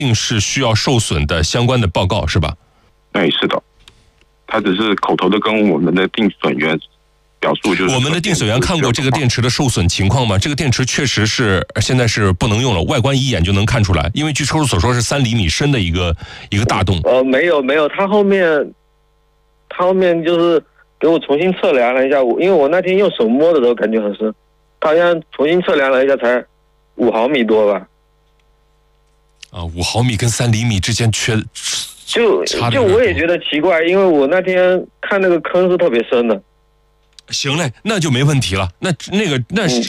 定是需要受损的相关的报告是吧？ 对，是的，他只是口头的跟我们的定损员表述，就是我们的定损员看过这个电池的受损情况吗？这个电池确实是现在是不能用了，外观一眼就能看出来，因为据车主所说是3厘米深的一个大洞。 没有，他后面就是给我重新测量了一下，因为我那天用手摸的时候感觉很深，他好像重新测量了一下才5毫米多吧。 5毫米跟3厘米之间就我也觉得奇怪，因为我那天看那个坑是特别深的。 行嘞，那就没问题了。那